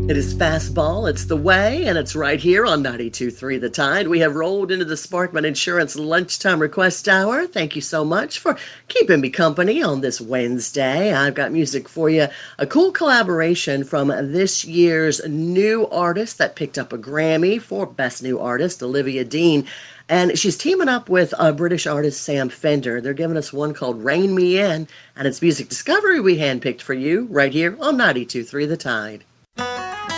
It is fastball, it's the way, and it's right here on 92.3 The Tide. We have rolled into the Sparkman Insurance Lunchtime Request Hour. Thank you so much for keeping me company on this Wednesday. I've got music for you, a cool collaboration from this year's new artist that picked up a Grammy for Best New Artist, Olivia Dean. And she's teaming up with a British artist, Sam Fender. They're giving us one called Rain Me In, and it's music discovery we handpicked for you right here on 92.3 The Tide.